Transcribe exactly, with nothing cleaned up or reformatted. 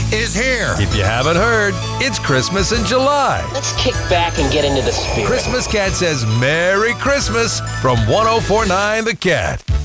is here. If you haven't heard, it's Christmas in July. Let's kick back and get into the spirit. Christmas Cat says Merry Christmas from one oh four point nine The Cat.